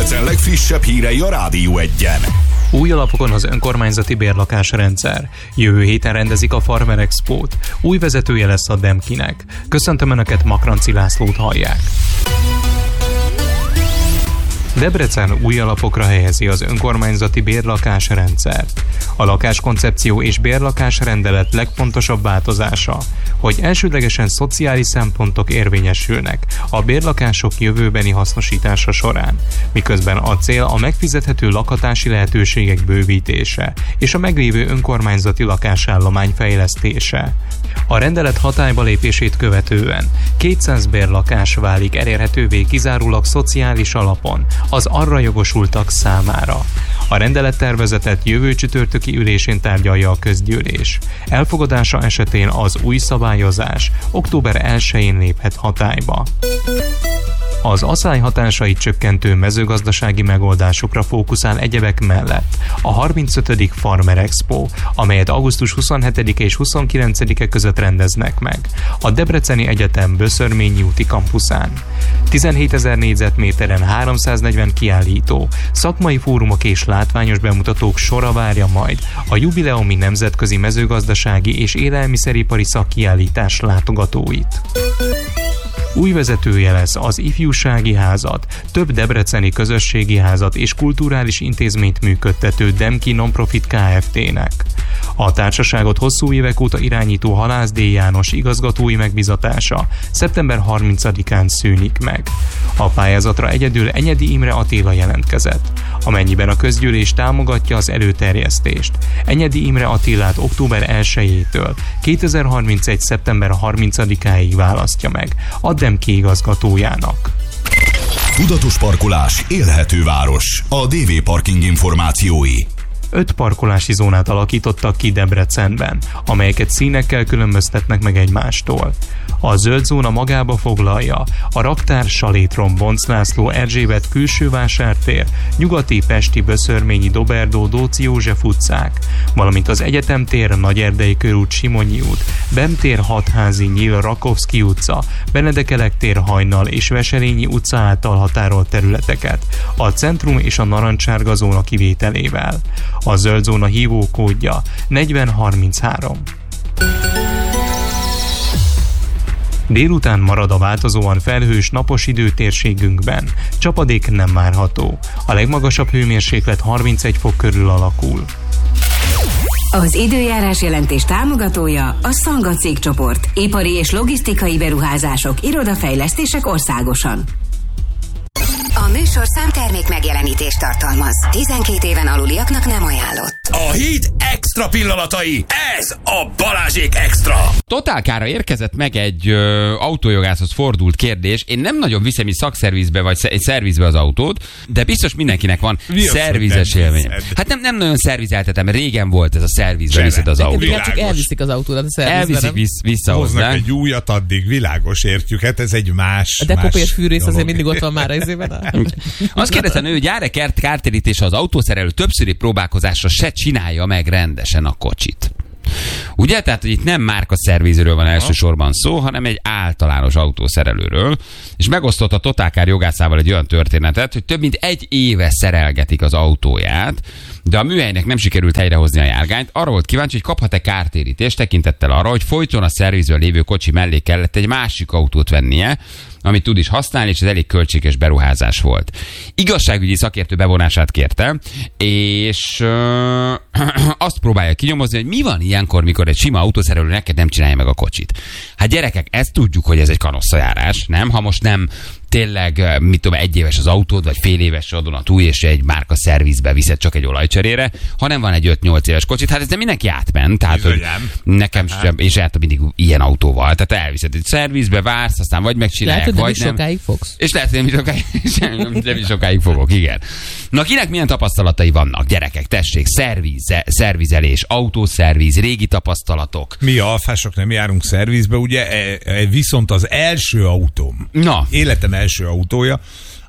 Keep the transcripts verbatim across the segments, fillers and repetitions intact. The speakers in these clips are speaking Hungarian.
Debrecen legfrissebb hírei a Rádió Egyen. Új alapokon az önkormányzati bérlakásrendszer. Jövő héten rendezik a Farmer Expót. Új vezetője lesz a Demkinek. Köszöntöm Önöket, Makranci Lászlót hallják. Debrecen új alapokra helyezi az önkormányzati bérlakásrendszert. A lakáskoncepció és bérlakásrendelet legfontosabb változása, hogy elsődlegesen szociális szempontok érvényesülnek a bérlakások jövőbeni hasznosítása során, miközben a cél a megfizethető lakhatási lehetőségek bővítése és a meglévő önkormányzati lakásállomány fejlesztése. A rendelet hatályba lépését követően kétszáz bérlakás válik elérhetővé kizárólag szociális alapon az arra jogosultak számára. A rendelettervezetet jövő csütörtöki ülésén tárgyalja a közgyűlés. Elfogadása esetén az új szabályozás október elsején léphet hatályba. Az aszály hatásait csökkentő mezőgazdasági megoldásokra fókuszál egyebek mellett a harmincötödik Farmer Expo, amelyet augusztus huszonhetedike és huszonkilencedike között rendeznek meg a Debreceni Egyetem Böszörményi úti kampuszán. tizenhétezer négyzetméteren háromszáznegyven kiállító, szakmai fórumok és látványos bemutatók sora várja majd a jubileumi nemzetközi mezőgazdasági és élelmiszeripari szakkiállítás látogatóit. Új vezetője lesz az ifjúsági házat, több debreceni közösségi házat és kulturális intézményt működtető Demki Nonprofit Kft-nek. A társaságot hosszú évek óta irányító Halász D. János igazgatói megbizatása szeptember harmincadikán szűnik meg. A pályázatra egyedül Enyedi Imre Attila jelentkezett, amennyiben a közgyűlés támogatja az előterjesztést. Enyedi Imre Attilát október elsejétől kétezer-harmincegy. szeptember harmincadikáig választja meg a Demki igazgatójának. Tudatos parkolás, élhető város. A dé vé Parking információi. Öt parkolási zónát alakítottak ki Debrecenben, amelyeket színekkel különböztetnek meg egymástól. A zöld zóna magába foglalja a Raktár, Salétron, Bonc László, Erzsébet külső vásártér, Nyugati, Pesti, Böszörményi, Doberdó, Dóczi József utcák, valamint az Egyetemtér, Nagyerdei körút, Simonyi út, Bemtér, Hatházi, Nyíl, Rakovszky utca, Benedek tér, Hajnal és Veselényi utca által határolt területeket, a centrum és a narancsárga zóna kivételével. A zöld zóna hívókódja negyven harminchárom. Délután marad a változóan felhős napos időtérségünkben. Csapadék nem várható. A legmagasabb hőmérséklet harmincegy fok körül alakul. Az időjárás jelentés támogatója a Szanga cégcsoport. Ipari és logisztikai beruházások, irodafejlesztések országosan. A műsorszám termék megjelenítést tartalmaz. tizenkét éven aluliaknak nem ajánlott. A hét extra pillanatai. Ez a Balázsék Extra. Totálkára érkezett meg egy ö, autójogászhoz fordult kérdés. Én nem nagyon viszem is szakszervizbe vagy egy szervizbe az autót, de biztos mindenkinek van mi szervizes élmény. Hát nem, nem nagyon szervizeltetem. Régen volt ez a szervizbe viszed az autót. Neked csak elviszik az autódat a szervizbe. Elviszik visz, vissza hoznak hozzá. egy újat, addig világos, értjük. Hát ez egy más. A dekopés fűrész dolog. azért mindig ott van már ezében. Azt kérdezte a nő, hogy jár-e kártérítése az autószerelő többszöri próbálkozásra se csinálja meg rendesen a kocsit. Ugye? Tehát, hogy itt nem márkaszervizről van elsősorban szó, hanem egy általános autószerelőről, és megosztott a Totálkár jogászával egy olyan történetet, hogy több mint egy éve szerelgetik az autóját, de a műhelynek nem sikerült helyrehozni a járgányt. Arra volt kíváncsi, hogy kaphat-e kártérítést tekintettel arra, hogy folyton a szervizről lévő kocsi mellé kellett egy másik autót vennie, amit tud is használni, és ez elég költséges beruházás volt. Igazságügyi szakértő bevonását kérte, és ö, azt próbálja kinyomozni, hogy mi van ilyenkor, mikor egy sima autószerelő neked nem csinálja meg a kocsit. Hát gyerekek, ezt tudjuk, hogy ez egy kanosszajárás, nem? Ha most nem tényleg, mit tudom, egy éves az autód, vagy fél éves adon a túl, és egy márka szervizbe viszed csak egy olajcserére, hanem van egy öt-nyolc éves kocsit, hát ez nem mindenki átment, tehát hogy nekem sem, és jártam mindig ilyen autóval, tehát elviszed egy szervizbe, vársz, aztán vagy megcsinálják, lehet, vagy nem. nem. Sokáig fogsz. És lehet, hogy nem is sokáig, nem is sokáig fogok, igen. Na, kinek milyen tapasztalatai vannak, gyerekek, tessék, szerviz, szervizelés, autószerviz, régi tapasztalatok. Mi alfások nem járunk szervizbe, ugye, e, e, viszont az első autóm, Na. életem első autója,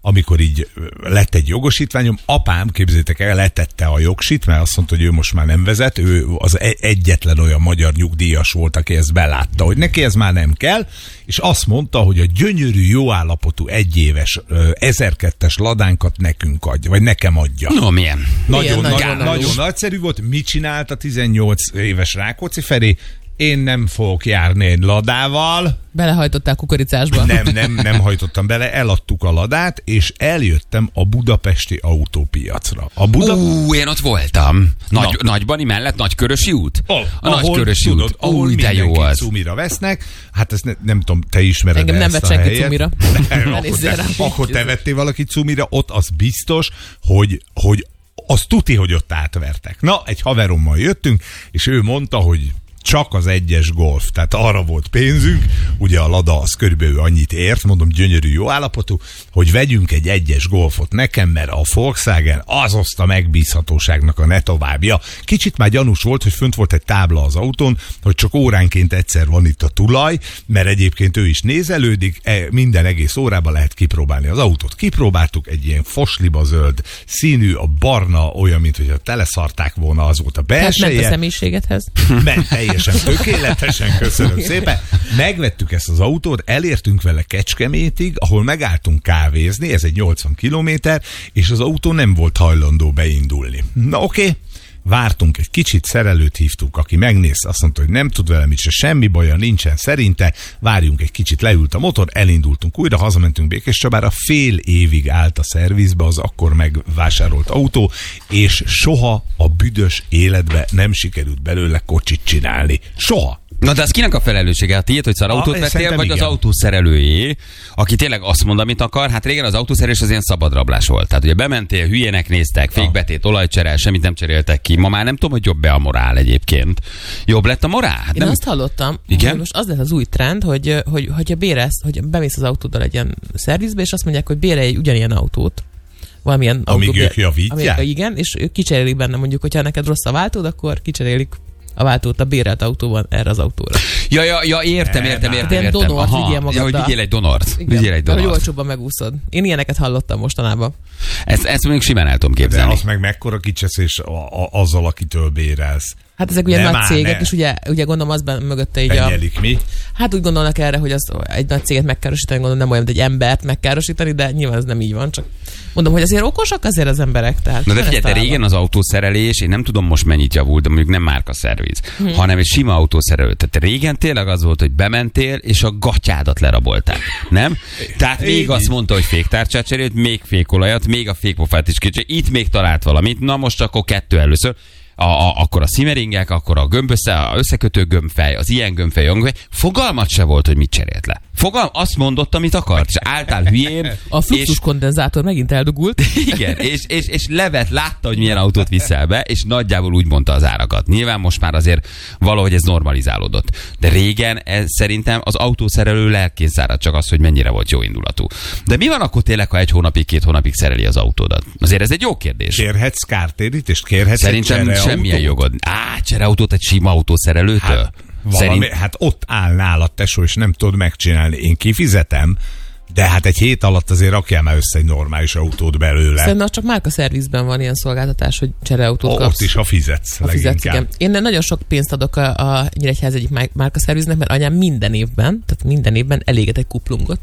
amikor így lett egy jogosítványom, apám, képzeljétek el, letette a jogsit, mert azt mondta, hogy ő most már nem vezet, ő az egyetlen olyan magyar nyugdíjas volt, aki ezt belátta, hogy neki ez már nem kell, és azt mondta, hogy a gyönyörű, jó állapotú egyéves ezerkettes ladánkat nekünk adja, vagy nekem adja. No, milyen? Nagyon, Milyen nagyon, nagyon nagyon nagyszerű volt. Mit csinált a tizennyolc éves Rákóczi Feri? Én nem fogok járni egy ladával. Belehajtottál kukoricásba. Nem, nem, nem hajtottam bele, eladtuk a ladát, és eljöttem a budapesti autópiacra. A Buda... Ú, én ott voltam. Nagy, Nagybani mellett, Nagykörösi út? Oh, a Nagykörösi út. Ahol Ú, de jó mindenkit az. cumira vesznek. Hát ezt ne, nem tudom, te ismered Engem nem ezt vett a senki helyet? cumira. Nem, akkor, te, akkor te vettél valaki cumira, ott az biztos, hogy, hogy az tuti, hogy ott átvertek. Na, egy haverommal jöttünk, és ő mondta, hogy csak az egyes Golf, tehát arra volt pénzünk, ugye a Lada az körülbelül annyit ért, mondom, gyönyörű, jó állapotú, hogy vegyünk egy egyes Golfot nekem, mert a Volkswagen az oszta megbízhatóságnak a ne továbbja. Kicsit már gyanús volt, hogy fönt volt egy tábla az autón, hogy csak óránként egyszer van itt a tulaj, mert egyébként ő is nézelődik, minden egész órában lehet kipróbálni az autót. Kipróbáltuk, egy ilyen fosliba zöld színű, a barna olyan, mint hogyha teleszarták volna, az volt a belseje. Tehát ment a személyiségedhez? Ment teljesen tökéletesen, köszönöm szépen. Megvettük ezt az autót, elértünk vele Kecskemétig, ahol megálltunk kávézni, ez egy nyolcvan kilométer, és az autó nem volt hajlandó beindulni. Na oké, okay. Vártunk egy kicsit, szerelőt hívtuk, aki megnézte, azt mondta, hogy nem tud velem itt se semmi baja, nincsen szerinte, várjunk egy kicsit, leült a motor, elindultunk újra, hazamentünk Békéscsabára, fél évig állt a szervizbe az akkor megvásárolt autó, és soha a büdös életbe nem sikerült belőle kocsit csinálni. Soha. Na de az kinek a felelőssége? A tiéd, hogy szar autót vettél, vagy igen. Az autószerelőjé, aki tényleg azt mond, amit akar? Hát régen az autószerelés az ilyen szabadrablás volt. Tehát ugye bementél, hülyének néztek, fékbetét, olajcserel, semmit nem cseréltek ki. Ma már nem tudom, hogy jobb-e a morál egyébként. Jobb lett a morál? Hát Én nem... azt hallottam, igen? hogy most az lett az új trend, hogy, hogy, hogyha bérelsz, hogy bemész az autóddal egy ilyen szervizbe, és azt mondják, hogy bérelj egy ugyanilyen autót. Valamilyen amíg autó, ők javítják? Amíg, igen, és ők kicserélik benne, mondjuk, hogyha neked rossz a váltód, akkor kicserélik a váltót a bérelt autóban erre az autóra. Ja, ja, ja, értem, értem, értem, ilyen értem. donort Aha, vigyél magaddal. ja, hogy vigyél egy donort. Igen, vigyél egy donort. Hogy donort. olcsóbban megúszod. Én ilyeneket hallottam mostanában. Ezt, ezt mondjuk simán el tudom De képzelni. az meg mekkora kicseszés a, a, azzal, akitől bérelsz. Hát ezek ugye Nem nagy áll, cégek, ne. és ugye, ugye gondolom az benne mögötte így a... Penyelik mi? Hát úgy gondolnak erre, hogy az egy nagy céget megkárosítani, gondolom nem olyan, mint egy embert megkárosítani, de nyilván ez nem így van, csak mondom, hogy azért okosak azért az emberek. Tehát Na de figyelj, de régen az autószerelés, én nem tudom most mennyit javult, de mondjuk nem márkaszerviz, hmm. hanem egy sima autószerelő. Tehát régen tényleg az volt, hogy bementél, és a gatyádat lerabolták. Nem? Tehát még Így. azt mondta, hogy féktárcsát cserélt, még fékolajat, még a fékpofát is kicsit. Itt még talált valamit, na most akkor kettő először. A, a, akkor a szimeringek, akkor a gömbössze, a összekötő gömbfej, az ilyen gömbfej, olyan gömbfej. Fogalmat se volt, hogy mit cserélt le. Fogalm, azt mondott, amit akart, és álltál hülyén. A fluxus kondenzátor megint eldugult. Igen, és, és, és levet, látta, hogy milyen autót viszel be, és nagyjából úgy mondta az árakat. Nyilván most már azért valahogy ez normalizálódott. De régen ez szerintem az autószerelő lelkészzárat csak az, hogy mennyire volt jó indulatú. De mi van akkor tényleg, ha egy hónapig, két hónapig szereli az autódat? Azért ez egy jó kérdés. Kérhetsz kártérítést? Kérhetsz Szerintem egy semmilyen jogod. Á, csereautót egy sima autószerelőtől? Hát, valami, Szerint... hát ott áll nálad, tesó, és nem tudod megcsinálni. Én kifizetem, de hát egy hét alatt azért rakjál már össze egy normális autót belőle. Szerintem az csak márkaszervizben van ilyen szolgáltatás, hogy csereautót Ott kapsz. is, ha fizetsz Ha fizetsz, leginkább. igen. Én nagyon sok pénzt adok a, a Nyíregyház egyik márkaszerviznek, mert anyám minden évben, tehát minden évben eléget egy kuplungot.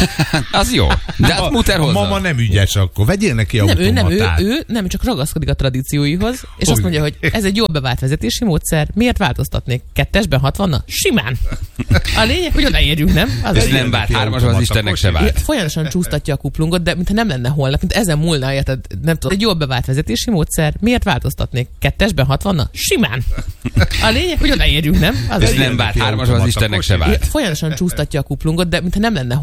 Az jó. De hát muter A hozzá. mama nem ügyes, akkor vegyél neki Nem, ő nem, ő, automatát. ő nem csak ragaszkodik a tradícióihoz, és azt mondja, hogy ez egy jól bevált vezetési módszer, miért változtatnék? Kettesben, hatvanna? Simán. A lényeg, hogy odaérjünk, nem? Az Ez egy- nem vált, hármasban az Istennek se vált. Folyamatosan csúsztatja a kuplungot, de mintha nem lenne holnap, mint ezen múlna, érted? Nem tudom, egy jól bevált vezetési módszer, miért változtatnék? Kettesben, hatvanna? Simán. A lényeg, hogy odaérjünk, nem? Az Ez egy- nem vált, hármasban az Istennek se vált. Folyamatosan csúsztatja a kuplungot, de mintha nem lenne